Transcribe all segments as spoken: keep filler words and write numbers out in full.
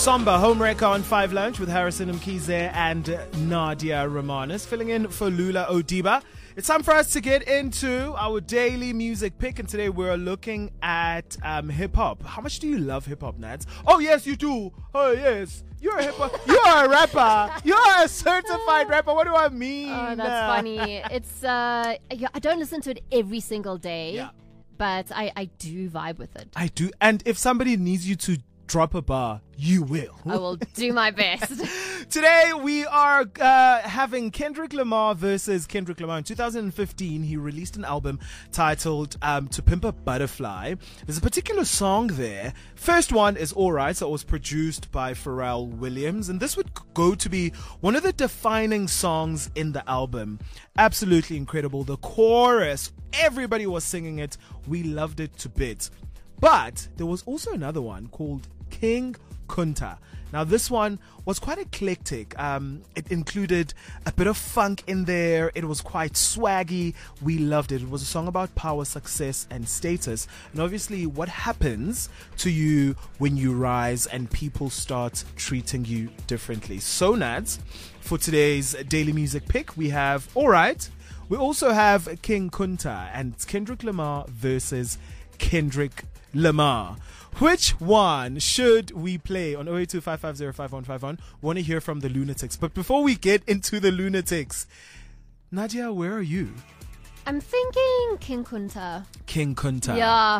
Somber Homewrecker on Five Lunch with Harrison Mkhize and Nadia Romanes, filling in for Lula Odiba. It's time for us to get into our daily music pick, and today we're looking at um, hip-hop. How much do you love hip-hop, Nads? Oh, yes, you do. Oh, yes. You're a hip-hop. You're a rapper. You're a certified rapper. What do I mean? Oh, that's funny. It's, uh, I don't listen to it every single day, Yeah. but I, I do vibe with it. I do. And if somebody needs you to drop a bar, you will. I will do my best. Today we are uh, having Kendrick Lamar versus Kendrick Lamar. In two thousand fifteen, he released an album titled um, To Pimp a Butterfly. There's a particular song there. First one is Alright, so it was produced by Pharrell Williams, and this would go to be one of the defining songs in the album. Absolutely incredible. The chorus, everybody was singing it. We loved it to bits. But there was also another one called King Kunta. Now this one was quite eclectic. Um, it included a bit of funk in there. It was quite swaggy. We loved it. It was a song about power, success, and status. And obviously what happens to you when you rise and people start treating you differently. So Nads, for today's daily music pick, we have Alright. We also have King Kunta, and it's Kendrick Lamar versus Kendrick Lamar. Which one should we play on oh eight two five five zero five one five one? Want to hear from the Lunatics. But before we get into the Lunatics, Nadia, where are you? I'm thinking King Kunta. King Kunta. Yeah.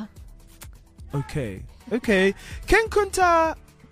Okay. Okay. King Kunta.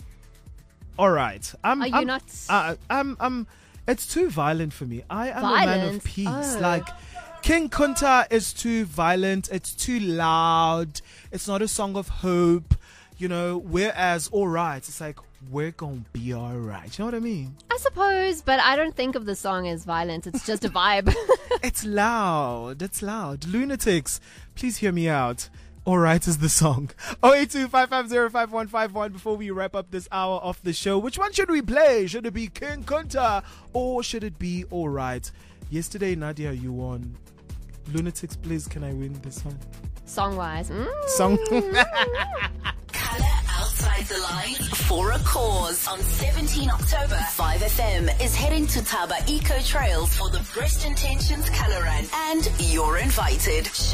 All right. I'm, Are you I'm, not... Uh, I'm, I'm, it's too violent for me. I am a man of Violent? peace. Oh. Like, King Kunta is too violent. It's too loud. It's not a song of hope, you know. Whereas Alright, it's like, we're gonna be alright. You know what I mean? I suppose, but I don't think of the song as violent. It's just a vibe. It's loud. It's loud. Lunatics, please hear me out. Alright is the song. oh eight two five five zero five one five one. Before we wrap up this hour of the show, which one should we play? Should it be King Kunta or should it be Alright? Yesterday, Nadia, you won. Lunatics, please, can I win this one? Song-wise. Mm. Song. Color Outside the Lines for a cause. On seventeenth October, five F M is heading to Taba Eco Trails for the Breast Intentions Color Run. And you're invited.